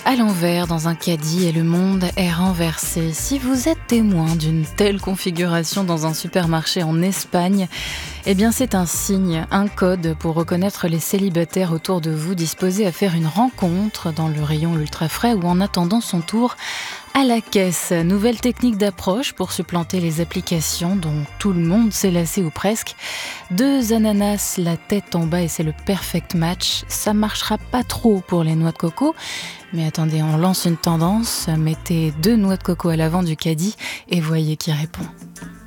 À l'envers dans un caddie et le monde est renversé. Si vous êtes témoin d'une telle configuration dans un supermarché en Espagne, eh bien c'est un signe, un code pour reconnaître les célibataires autour de vous disposés à faire une rencontre dans le rayon ultra frais ou en attendant son tour à la caisse. Nouvelle technique d'approche pour supplanter les applications dont tout le monde s'est lassé ou presque. 2 ananas la tête en bas et c'est le perfect match. Ça marchera pas trop pour les noix de coco. Mais attendez, on lance une tendance. Mettez 2 noix de coco à l'avant du caddie et voyez qui répond.